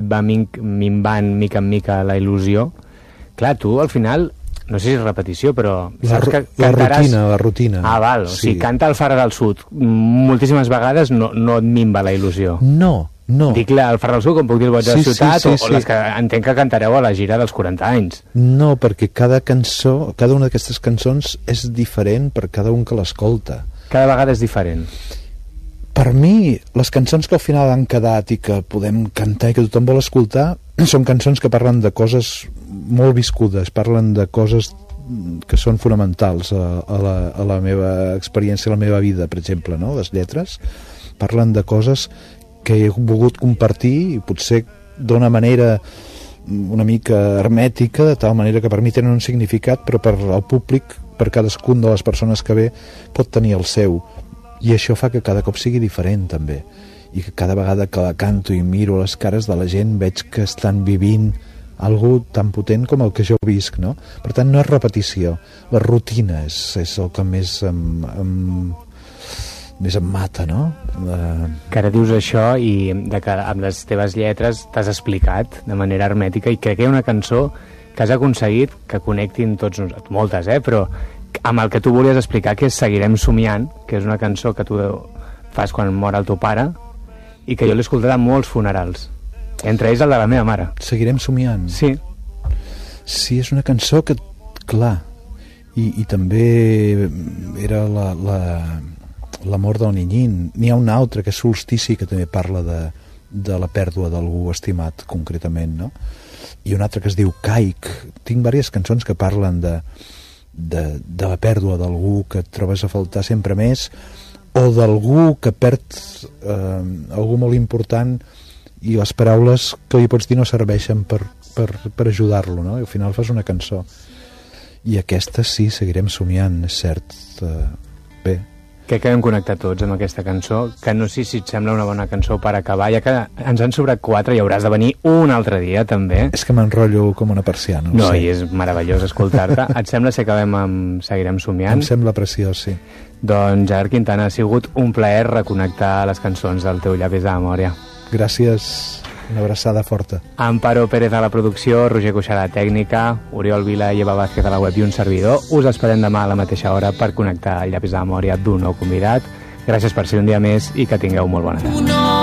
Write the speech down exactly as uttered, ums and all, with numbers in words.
va min minvant mica en mica la il·lusió, clar, tu al final, no sé si és repetició, però la, saps que la cantaràs... rutina, la rutina. Ah, val, sí. o sigui, canta el Far del Sud moltíssimes vegades no, no et minva la il·lusió. No, no. Dic el Far del Sud, com puc dir el Boig de la Sí, Ciutat, sí, sí, o, o sí. les que entenc que cantareu a la gira dels quaranta anys. No, perquè cada cançó, cada una d'aquestes cançons és diferent per cada un que l'escolta. Cada vegada és diferent. Per mi, les cançons que al final han quedat i que podem cantar i que tothom vol escoltar són cançons que parlen de coses molt viscudes, parlen de coses que són fonamentals a, a, la, a la meva experiència, a la meva vida, per exemple, no? Les lletres parlen de coses que he volgut compartir i potser d'una manera una mica hermètica, de tal manera que per mi tenen un significat, però per al públic, per cadascun de les persones que ve, pot tenir el seu. I això fa que cada cop sigui diferent, també. I que cada vegada que la canto i miro les cares de la gent veig que estan vivint algo tan potent com el que jo visc, no? Per tant, no és repetició. La rutina és, és el que més em, em, més em mata, no? La... Que ara dius això i de que amb les teves lletres t'has explicat de manera hermètica i crec que hi ha una cançó que has aconseguit que connectin tots, moltes, eh? Però amb el que tu volies explicar, que és Seguirem somiant, que és una cançó que tu fas quan mor el teu pare i que jo l'he escoltat a molts funerals, entre ells el de la meva mare. Seguirem somiant? Sí. Sí, és una cançó que, clar, i, i també era la, la, la mort del Niñín. N'hi ha una altra que és Solstici, que també parla de, de la pèrdua d'algú estimat concretament, no? I una altra que es diu Caic. Tinc diverses cançons que parlen de, de, de la pèrdua d'algú que et trobes a faltar sempre més, o d'algú que perd eh, algú molt important i les paraules que li pots dir no serveixen per, per, per ajudar-lo, no? I al final fas una cançó. I aquesta sí, Seguirem somiant, és cert. Eh, bé. Crec que hem connectat tots amb aquesta cançó, que no sé si et sembla una bona cançó per acabar, ja que ens han sobrat quatre i hauràs de venir un altre dia, també. És que m'enrotllo com una persiana. No, sé. i és meravellós escoltar-te. Et sembla si acabem amb Seguirem somiant? Em sembla preciós, sí. Doncs, Gerard Quintana, ha sigut un plaer reconnectar les cançons del teu Llapis de memòria. Gràcies. Una abraçada forta. Amparo Pérez a la producció, Roger Cuixart a la tècnica, Oriol Vila i Eva Vázquez a la web i un servidor. Us esperem demà a la mateixa hora per connectar el Llapis de memòria d'un nou convidat. Gràcies per ser un dia més i que tingueu molt bona nit.